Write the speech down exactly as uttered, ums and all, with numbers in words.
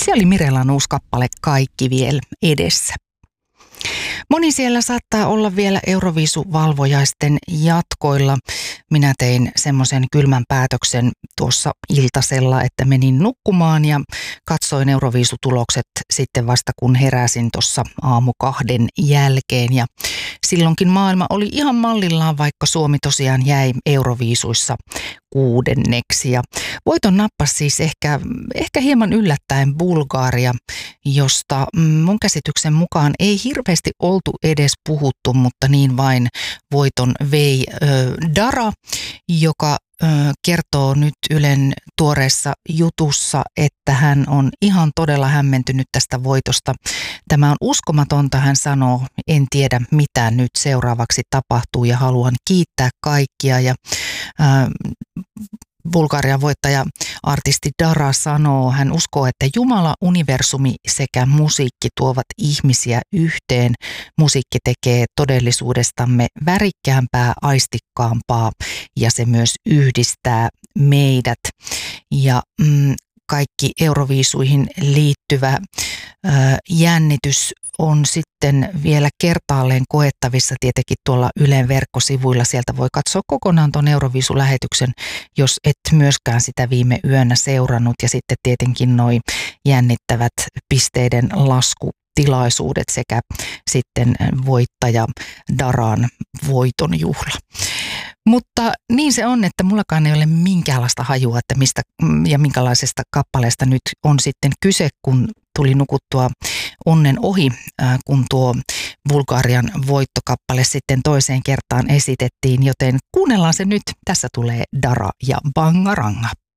Siellä oli Mirellan uusi kappale Kaikki vielä edessä. Moni siellä saattaa olla vielä Euroviisuvalvojaisten jatkoilla. Minä tein semmoisen kylmän päätöksen tuossa iltasella, että menin nukkumaan ja katsoin Euroviisutulokset sitten vasta kun heräsin tuossa aamu kahden jälkeen. Ja silloinkin maailma oli ihan mallillaan, vaikka Suomi tosiaan jäi Euroviisuissa kuudenneksi. Ja voiton nappasi siis ehkä, ehkä hieman yllättäen Bulgaria, josta mun käsityksen mukaan ei hirveästi oltu edes puhuttu, mutta niin vain voiton vei ö, Dara, joka ö, kertoo nyt Ylen tuoreessa jutussa, että hän on ihan todella hämmentynyt tästä voitosta. Tämä on uskomatonta, hän sanoo, en tiedä mitä nyt seuraavaksi tapahtuu ja haluan kiittää kaikkia. Ja ö, Bulgarian voittaja artisti Dara sanoo, hän uskoo, että Jumala, universumi sekä musiikki tuovat ihmisiä yhteen. Musiikki tekee todellisuudestamme värikkäämpää, aistikkaampaa ja se myös yhdistää meidät. Ja mm, kaikki Euroviisuihin liittyvä ö, jännitys on sitten vielä kertaalleen koettavissa tietenkin tuolla Ylen verkkosivuilla. Sieltä voi katsoa kokonaan tuon Euroviisulähetyksen, jos et myöskään sitä viime yönä seurannut. Ja sitten tietenkin noi jännittävät pisteiden laskutilaisuudet sekä sitten voittaja Daran voiton juhla. Mutta niin se on, että mullakaan ei ole minkäänlaista hajua, että mistä ja minkälaisesta kappaleesta nyt on sitten kyse, kun tuli nukuttua onnen ohi, kun tuo Bulgarian voittokappale sitten toiseen kertaan esitettiin, joten kuunnellaan se nyt. Tässä tulee Dara ja Bangaranga.